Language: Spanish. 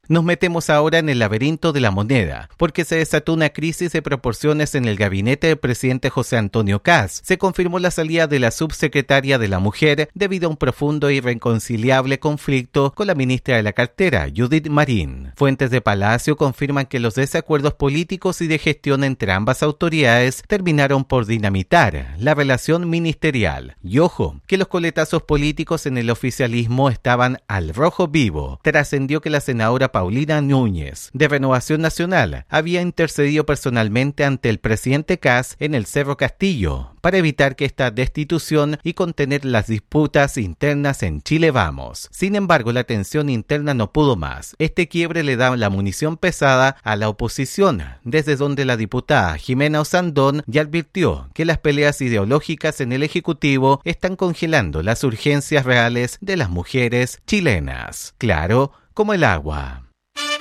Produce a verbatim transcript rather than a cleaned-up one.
Nos metemos ahora en el laberinto de la moneda, porque se desató una crisis de proporciones en el gabinete del presidente José Antonio Kast. Se confirmó la salida de la subsecretaria de la Mujer debido a un profundo e irreconciliable conflicto con la ministra de la cartera, Judith Marín. Fuentes de Palacio confirman que los desacuerdos políticos y de gestión entre ambas autoridades terminaron por dinamitar la relación ministerial. Y ojo, que los coletazos políticos en el oficialismo estaban al rojo vivo. Trascendió que la senadora Paulina Núñez, de Renovación Nacional, había intercedido personalmente ante el presidente Kast en el Cerro Castillo para evitar que esta destitución y contener las disputas internas en Chile Vamos. Sin embargo, la tensión interna no pudo más. Este quiebre le da la munición pesada a la oposición, desde donde la diputada Jimena Osandón ya advirtió que las peleas ideológicas en el Ejecutivo están congelando las urgencias reales de las mujeres chilenas. Claro, como el agua.